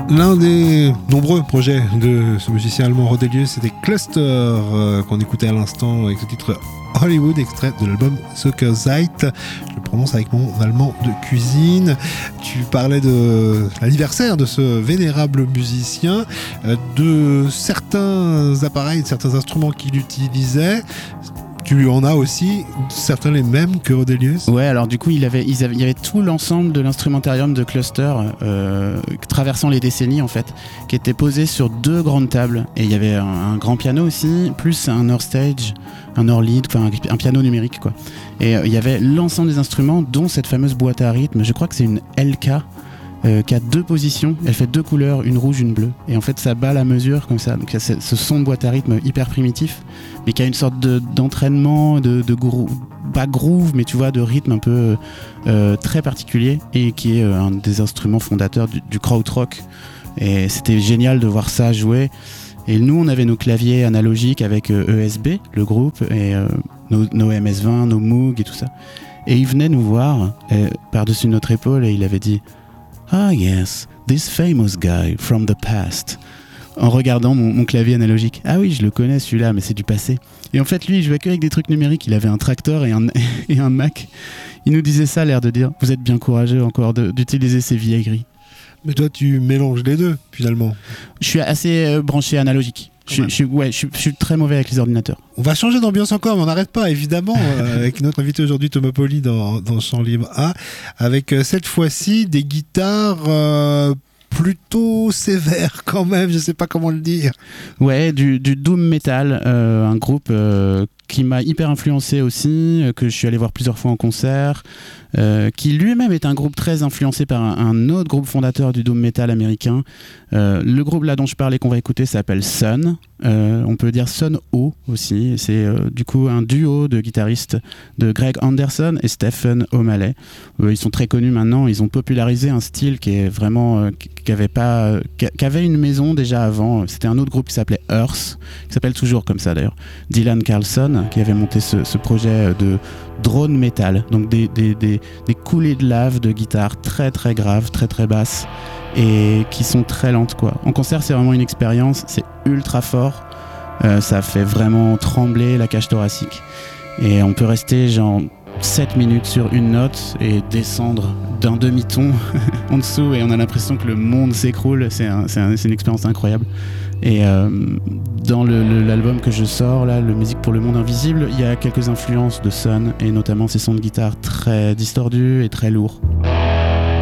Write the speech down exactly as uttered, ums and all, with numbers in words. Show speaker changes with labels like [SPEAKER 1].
[SPEAKER 1] L'un des nombreux projets de ce musicien allemand Rodelius, c'était Cluster, euh, qu'on écoutait à l'instant avec ce titre Hollywood, extrait de l'album Zuckerzeit. Je le prononce avec mon allemand de cuisine. Tu parlais de l'anniversaire de ce vénérable musicien, euh, de certains appareils, de certains instruments qu'il utilisait. Tu en as aussi certains les mêmes que Rodelius.
[SPEAKER 2] Ouais, alors du coup, il, avait, il, avait, il y avait tout l'ensemble de l'instrumentarium de Cluster, euh, traversant les décennies en fait, qui était posé sur deux grandes tables. Et il y avait un, un grand piano aussi, plus un Nord Stage, un Nord Lead, enfin un, un piano numérique quoi. Et euh, il y avait l'ensemble des instruments, dont cette fameuse boîte à rythme. Je crois que c'est une L K. Euh, qui a deux positions, elle fait deux couleurs, une rouge, une bleue, et en fait ça bat la mesure comme ça. Donc il y a ce, ce son de boîte à rythme hyper primitif, mais qui a une sorte de, d'entraînement, de, de groove, pas groove, mais tu vois, de rythme un peu euh, très particulier, et qui est euh, un des instruments fondateurs du, du krautrock. Et c'était génial de voir ça jouer. Et nous, on avait nos claviers analogiques avec euh, E S B, le groupe, et euh, nos, nos M S vingt, nos Moog et tout ça. Et il venait nous voir euh, par-dessus notre épaule et il avait dit: "Ah yes, this famous guy from the past." En regardant mon, mon clavier analogique. Ah oui, je le connais celui-là, mais c'est du passé. Et en fait, lui, il jouait que avec des trucs numériques. Il avait un tracteur et un, et un Mac. Il nous disait ça, l'air de dire: vous êtes bien courageux encore de, d'utiliser ces vieilleries.
[SPEAKER 1] Mais toi, tu mélanges les deux, finalement.
[SPEAKER 2] Je suis assez euh, branché analogique. Je, je, ouais, je, je suis très mauvais avec les ordinateurs.
[SPEAKER 1] On va changer d'ambiance encore, mais on n'arrête pas, évidemment, euh, avec notre invité aujourd'hui, Thomas Pauly, dans, dans Chant Libre A, avec euh, cette fois-ci des guitares euh, plutôt sévères quand même, je ne sais pas comment le dire.
[SPEAKER 2] Ouais, du, du doom metal, euh, un groupe euh, qui m'a hyper influencé aussi, euh, que je suis allé voir plusieurs fois en concert, euh, qui lui-même est un groupe très influencé par un, un autre groupe fondateur du doom metal américain. Euh, le groupe là dont je parlais qu'on va écouter s'appelle Sun. Euh, on peut dire Sun O aussi. C'est euh, du coup un duo de guitaristes de Greg Anderson et Stephen O'Malley. Euh, ils sont très connus maintenant. Ils ont popularisé un style qui est vraiment euh, qui avait pas euh, qui avait une maison déjà avant. C'était un autre groupe qui s'appelait Earth, qui s'appelle toujours comme ça d'ailleurs. Dylan Carlson qui avait monté ce, ce projet de drone metal, donc des, des, des, des coulées de lave de guitare très très graves, très très basses et qui sont très lentes quoi. En concert, c'est vraiment une expérience, c'est ultra fort, euh, ça fait vraiment trembler la cage thoracique et on peut rester genre sept minutes sur une note et descendre d'un demi-ton en dessous et on a l'impression que le monde s'écroule. C'est, un, c'est, un, c'est une expérience incroyable. Et euh, dans le, le, l'album que je sors là, le Musique pour le monde invisible, il y a quelques influences de Sun et notamment ces sons de guitare très distordus et très lourds.